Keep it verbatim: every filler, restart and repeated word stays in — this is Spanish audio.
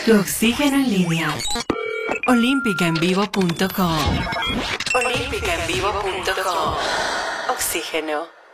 Tu oxígeno en línea. olímpica en vivo punto com. olímpica en vivo punto com. Oxígeno.